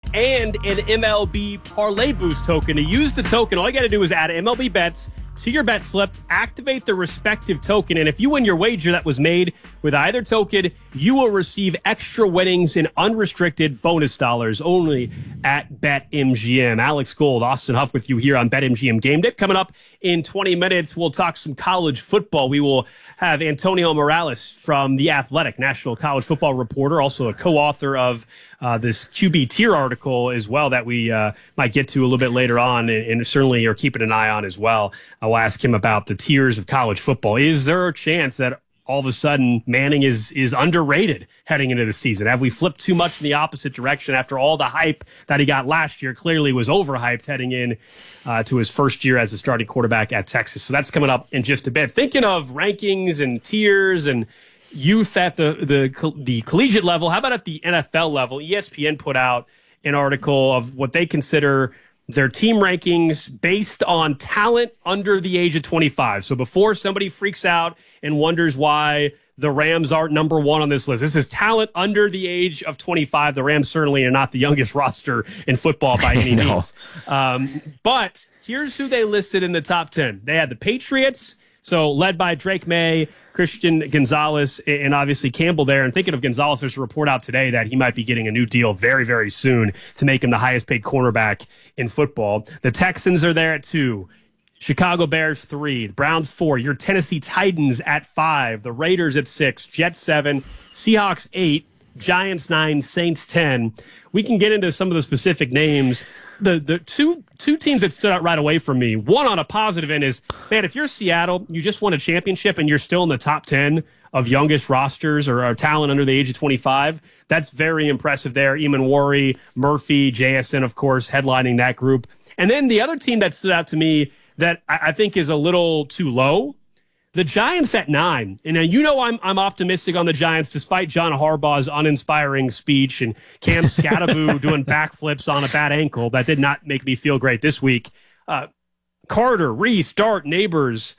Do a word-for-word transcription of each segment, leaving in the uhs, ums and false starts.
and an M L B Parlay Boost token. To use the token, all you got to do is add M L B bets to your bet slip, activate the respective token, and if you win your wager that was made with either token, you will receive extra winnings and unrestricted bonus dollars only at BetMGM. Alex Gold, Austin Huff with you here on BetMGM Game Day. Coming up in twenty minutes, we'll talk some college football. We will have Antonio Morales from The Athletic, national college football reporter, also a co-author of uh, this Q B tier article as well that we uh, might get to a little bit later on, and, and certainly are keeping an eye on as well. I'll ask him about the tiers of college football. Is there a chance that all of a sudden Manning is is underrated heading into the season? Have we flipped too much in the opposite direction after all the hype that he got last year? Clearly was overhyped heading in uh, to his first year as a starting quarterback at Texas. So that's coming up in just a bit. Thinking of rankings and tiers and youth at the the the collegiate level, how about at the N F L level? E S P N put out an article of what they consider their team rankings based on talent under the age of twenty-five. So before somebody freaks out and wonders why the Rams aren't number one on this list, this is talent under the age of twenty-five. The Rams certainly are not the youngest roster in football by any no. means. Um, but here's who they listed in the top ten. They had the Patriots, so led by Drake May, Christian Gonzalez, and obviously Campbell there. And thinking of Gonzalez, there's a report out today that he might be getting a new deal very, very soon to make him the highest paid cornerback in football. The Texans are there at two. Chicago Bears three. The Browns four. Your Tennessee Titans at five. The Raiders at six. Jets seven. Seahawks eight. Giants nine. Saints ten. We can get into some of the specific names. The the two two teams that stood out right away from me, one on a positive end is, man, if you're Seattle, you just won a championship and you're still in the top ten of youngest rosters or, or talent under the age of twenty-five, that's very impressive there. Eamon Warry, Murphy, J S N, of course, headlining that group. And then the other team that stood out to me that I, I think is a little too low, the Giants at nine. And now, you know, I'm I'm optimistic on the Giants despite John Harbaugh's uninspiring speech and Cam Scattaboo doing backflips on a bad ankle. That did not make me feel great this week. Uh, Carter, Reese, Dart, Neighbors,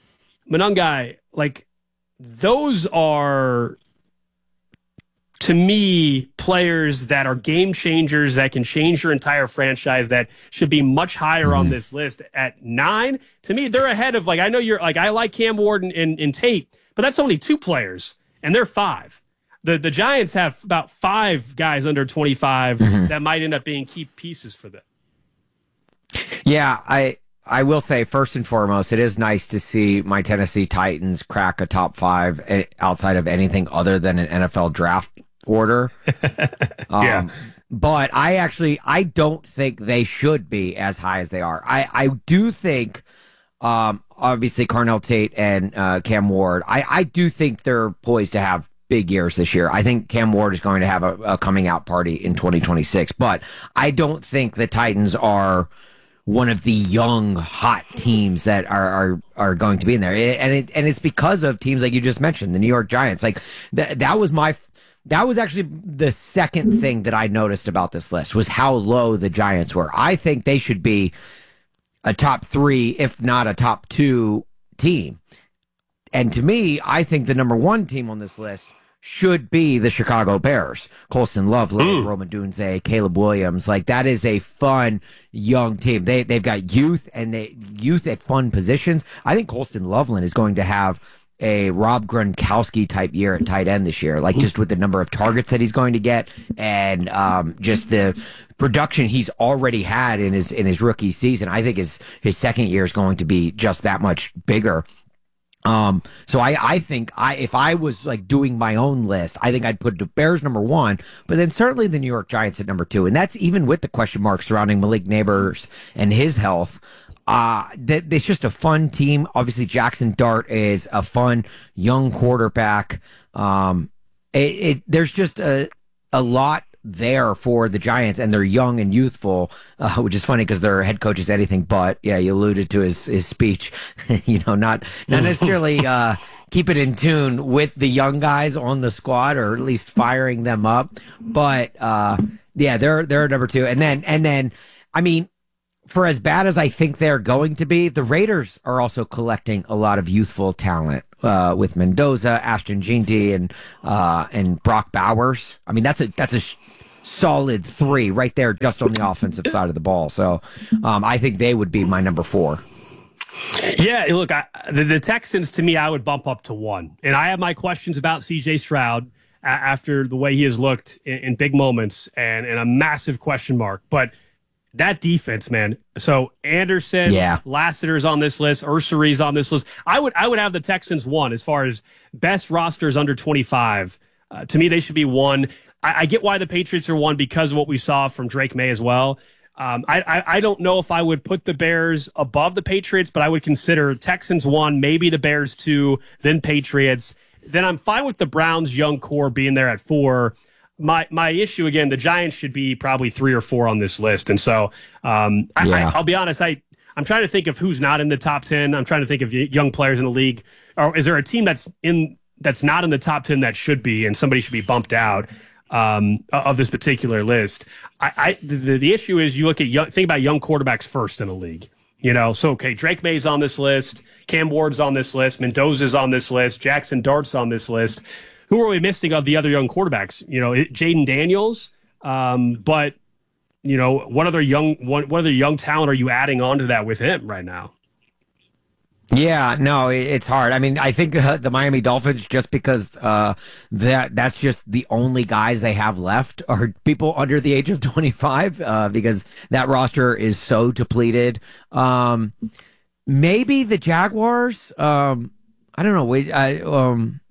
Monangai, like, those are, to me, players that are game changers that can change your entire franchise that should be much higher mm-hmm. on this list. At nine, to me, they're ahead of, like, I know you're, like, I like Cam Ward and, and, and Tate, but that's only two players, and they're five. The the Giants have about five guys under twenty-five mm-hmm. that might end up being key pieces for them. Yeah, I I will say, first and foremost, it is nice to see my Tennessee Titans crack a top five outside of anything other than an N F L draft order. um, yeah. But I actually, I don't think they should be as high as they are. I, I do think, um, obviously, Carnell Tate and uh, Cam Ward, I, I do think they're poised to have big years this year. I think Cam Ward is going to have a, a coming out party in twenty twenty-six, but I don't think the Titans are one of the young, hot teams that are are, are going to be in there. And it, and it's because of teams like you just mentioned, the New York Giants. Like, th- that was my... That was actually the second thing that I noticed about this list was how low the Giants were. I think they should be a top three, if not a top two team. And to me, I think the number one team on this list should be the Chicago Bears. Colston Loveland, mm. Rome Odunze, Caleb Williams. Like, that is a fun young team. They, they've got youth and they youth at fun positions. I think Colston Loveland is going to have a Rob Gronkowski type year at tight end this year, like just with the number of targets that he's going to get and um, just the production he's already had in his in his rookie season. I think his his second year is going to be just that much bigger. Um, so I, I think I, if I was like doing my own list, I think I'd put the Bears number one, but then certainly the New York Giants at number two. And that's even with the question mark surrounding Malik Neighbors and his health. Uh, that it's just a fun team. Obviously, Jackson Dart is a fun young quarterback. Um, it, it there's just a a lot there for the Giants, and they're young and youthful, uh, which is funny because their head coach is anything but. Yeah, you alluded to his his speech. you know, not not necessarily uh, keep it in tune with the young guys on the squad, or at least firing them up. But uh, yeah, they're they're number two, and then and then I mean, for as bad as I think they're going to be, the Raiders are also collecting a lot of youthful talent uh, with Mendoza, Ashton Jeanty, and uh, and Brock Bowers. I mean, that's a that's a solid three right there just on the offensive side of the ball. So um, I think they would be my number four. Yeah, look, I, the, the Texans, to me, I would bump up to one. And I have my questions about C J Stroud a- after the way he has looked in, in big moments and, and a massive question mark. But that defense, man. So Anderson, yeah. Lassiter's on this list, Ursari's on this list. I would I would have the Texans one as far as best rosters under twenty-five. Uh, to me, they should be one. I, I get why the Patriots are one because of what we saw from Drake May as well. Um, I, I, I don't know if I would put the Bears above the Patriots, but I would consider Texans one, maybe the Bears two, then Patriots. Then I'm fine with the Browns' young core being there at four. My my issue, again, the Giants should be probably three or four on this list. And so um, I, yeah. I, I'll be honest, I, I'm trying to think of who's not in the top ten. I'm trying to think of young players in the league. Or is there a team that's in that's not in the top ten that should be, and somebody should be bumped out um, of this particular list? I, I the, the issue is you look at young, think about young quarterbacks first in the league. You know, so okay, Drake May's on this list, Cam Ward's on this list, Mendoza's on this list, Jackson Dart's on this list. Who are we missing of the other young quarterbacks? You know, Jaden Daniels, um, but you know, what other young what, what other young talent are you adding on to that with him right now? Yeah, no, it's hard. I mean, I think uh, the Miami Dolphins, just because uh, that that's just the only guys they have left are people under the age of twenty-five, uh, because that roster is so depleted. Um, maybe the Jaguars. Um, I don't know. Wait, I um.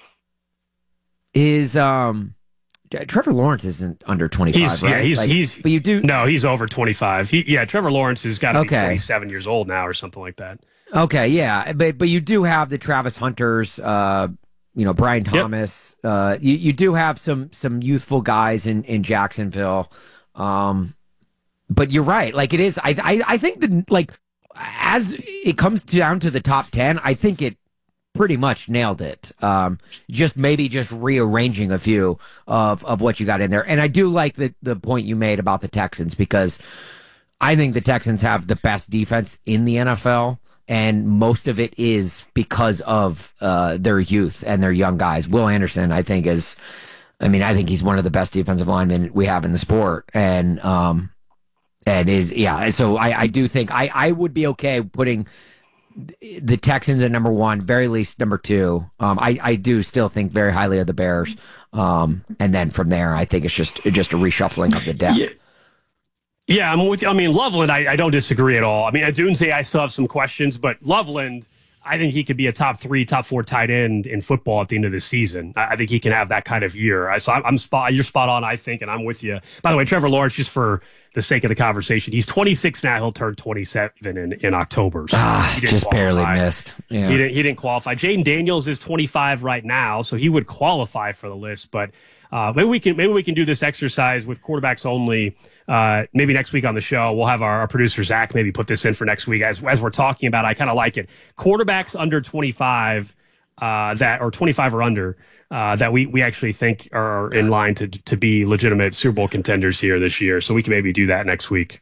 Is um Trevor Lawrence isn't under twenty-five, he's, right? Yeah, he's like, he's but you do no, he's over twenty-five. He yeah, Trevor Lawrence has got to okay. be twenty-seven years old now or something like that. Okay, yeah, but but you do have the Travis Hunters, uh, you know, Brian Thomas. Yep. Uh, you you do have some some youthful guys in in Jacksonville, um, but you're right. Like it is, I I I think that like as it comes down to the top ten, I think it pretty much nailed it. Um, just maybe just rearranging a few of, of what you got in there. And I do like the, the point you made about the Texans, because I think the Texans have the best defense in the N F L. And most of it is because of uh, their youth and their young guys. Will Anderson, I think, is, I mean, I think he's one of the best defensive linemen we have in the sport. And, um, and is, yeah, so I, I do think I, I would be okay putting the Texans at number one, very least number two. Um, I, I do still think very highly of the Bears. Um, and then from there, I think it's just just a reshuffling of the deck. Yeah, yeah I'm with you. I mean, Loveland, I, I don't disagree at all. I mean, at Dunze, I still have some questions, but Loveland, I think he could be a top three, top four tight end in football at the end of the season. I, I think he can have that kind of year. I, so I'm, I'm spot, you're spot on, I think, and I'm with you. By the way, Trevor Lawrence, just for the sake of the conversation, he's twenty-six now. He'll turn twenty-seven in, in October. So ah, just qualify. barely missed. Yeah. He didn't, he didn't qualify. Jaden Daniels is twenty-five right now, so he would qualify for the list. But uh, maybe we can maybe we can do this exercise with quarterbacks only. Uh, maybe next week on the show, we'll have our, our producer Zach maybe put this in for next week. As as we're talking about, I kind of like it. Quarterbacks under twenty-five, uh, that or twenty-five or under. Uh, that we, we actually think are in line to to be legitimate Super Bowl contenders here this year. So we can maybe do that next week.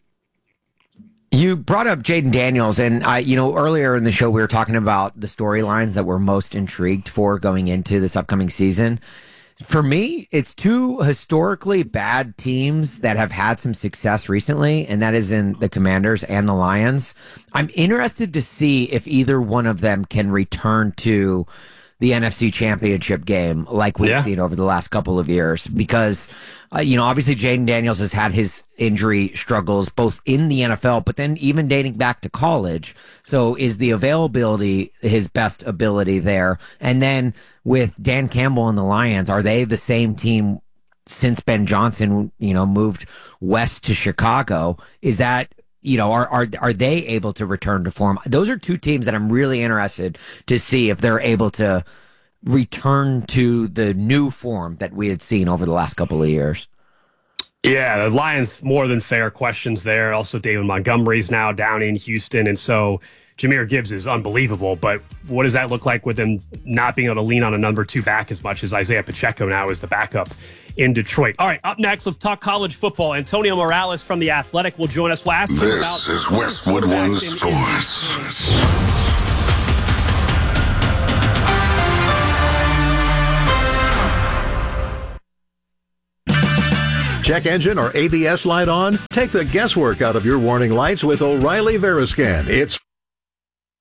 You brought up Jaden Daniels, and I, you know, earlier in the show we were talking about the storylines that we're most intrigued for going into this upcoming season. For me, it's two historically bad teams that have had some success recently, and that is in the Commanders and the Lions. I'm interested to see if either one of them can return to the N F C Championship game like we've yeah. seen over the last couple of years, because uh, you know, obviously Jaden Daniels has had his injury struggles both in the N F L, but then even dating back to college. So is the availability his best ability there? And then with Dan Campbell and the Lions, are they the same team since Ben Johnson, you know, moved west to Chicago? Is that, you know, are are are they able to return to form? Those are two teams that I'm really interested to see if they're able to return to the new form that we had seen over the last couple of years. Yeah, the Lions, more than fair questions there. Also, David Montgomery's now down in Houston, and so Jahmyr Gibbs is unbelievable, but what does that look like with them not being able to lean on a number two back as much as Isaiah Pacheco now is the backup in Detroit? All right, up next, let's talk college football. Antonio Morales from The Athletic will join us. We'll ask this about is Westwood One Sports. Check engine or A B S light on? Take the guesswork out of your warning lights with O'Reilly Veriscan. It's